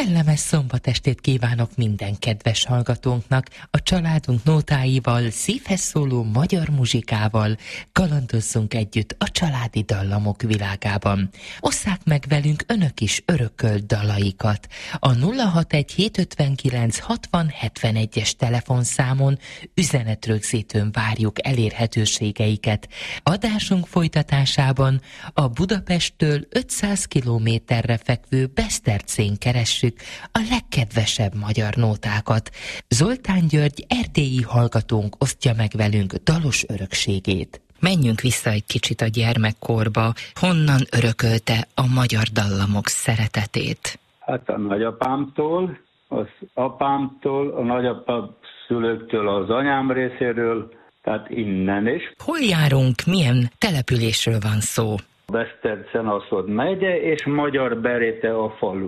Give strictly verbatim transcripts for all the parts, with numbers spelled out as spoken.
Kellemes szombatestét kívánok minden kedves hallgatónknak, a családunk nótáival, szívhez szóló magyar muzsikával kalandozzunk együtt a családi dallamok világában. Osszák meg velünk önök is örökölt dalaikat. A nulla hatvanegy hétszázötvenkilenc hatvan hetvenegyes telefonszámon üzenetrögzítőn várjuk elérhetőségeiket. Adásunk folytatásában a Budapesttől ötszáz kilométerre fekvő Besztercén keressük a legkedvesebb magyar nótákat. Zoltán György erdélyi hallgatónk osztja meg velünk dalos örökségét. Menjünk vissza egy kicsit a gyermekkorba. Honnan örökölte a magyar dallamok szeretetét? Hát a nagyapámtól, az apámtól, a nagyapám szülőktől, az anyám részéről, tehát innen is. Hol járunk, milyen településről van szó? Besztercen-Aszód megye és Magyarberéte a falu.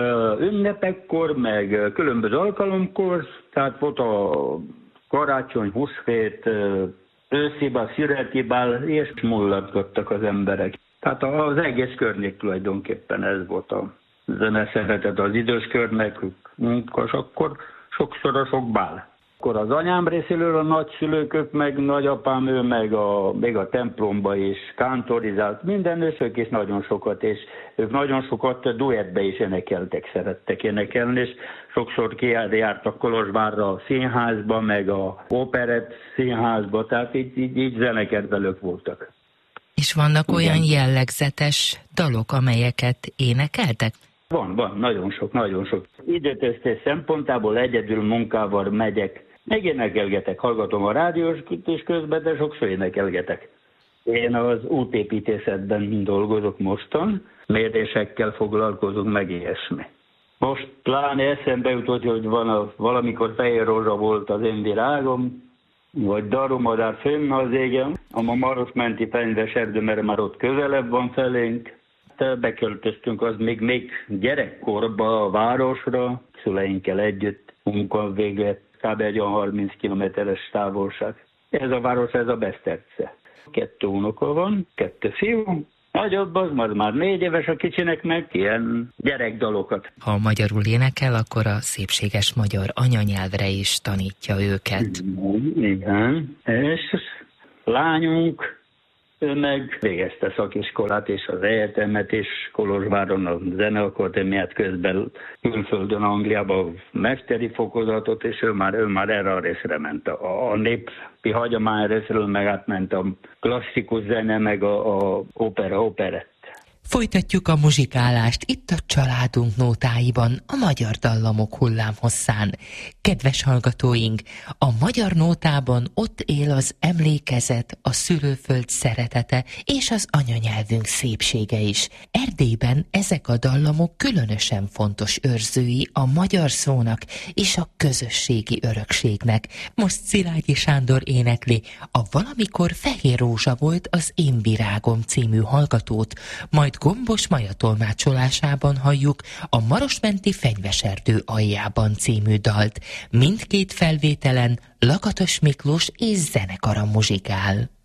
Ünnepekkor, meg különböző alkalomkor, tehát volt a karácsony, húsvét, őszibál, születibál, és mullatgattak az emberek. Tehát az egész környék tulajdonképpen ez volt a zene szeretet az idős körnek, és akkor sokszor a sok bál. Akkor az anyám részéről a nagyszülők, meg nagyapám, ő meg a, még a templomba is kántorizált, minden őszök is nagyon sokat, és ők nagyon sokat duettbe is énekeltek, szerettek énekelni, és sokszor kijártak Kolozsvárra a színházba, meg a operett színházba, tehát így, így, így zenekedvelők voltak. És vannak Igen. olyan jellegzetes dalok, amelyeket énekeltek? Van, van, nagyon sok, nagyon sok. Időtöztés szempontából egyedül munkával megyek. Megénekelgetek, hallgatom a rádiós és közben, de sokszor énekelgetek. Én az útépítészetben dolgozok mostan, mérésekkel foglalkozunk, meg ilyesmi. Most pláne eszembe jutott, hogy van a, valamikor fehér rózsa volt az én virágom, vagy darumadár fönn az égen, a Marosmenti fenyves erdő, mert már ott közelebb van felénk. Beköltöztünk az még, még gyerekkorba a városra, szüleinkkel együtt munka véget, kb. Egy olyan harminc kilométeres távolság. Ez a város, ez a Beszterce. Kettő unoka van, kettő fiú. Nagyobb az, már, már négy éves a kicsinek, meg ilyen gyerekdalokat. Ha magyarul énekel, akkor a szépséges magyar anyanyelvre is tanítja őket. Igen, és lányunk, ő meg végezte szakiskolát és az egyetemet, és Kolozsváron a zeneakadémiát, közben külföldön, Angliába mesteri fokozatot, és ő már, ő már erre a részre ment. A, a népi hagyomány részről meg átment a klasszikus zene, meg a, a opera, operett. Folytatjuk a muzsikálást itt a családunk nótáiban, a magyar dallamok hullámhosszán. Kedves hallgatóink, a magyar nótában ott él az emlékezet, a szülőföld szeretete és az anyanyelvünk szépsége is. Erdélyben ezek a dallamok különösen fontos őrzői a magyar szónak és a közösségi örökségnek. Most Szilágyi Sándor énekli a Valamikor fehér rózsa volt az én virágom című hallgatót, majd Gombos Maja tolmácsolásában halljuk a Marosmenti fenyveserdő aljában című dalt. Mindkét felvételen Lakatos Miklós és zenekara muzsikál.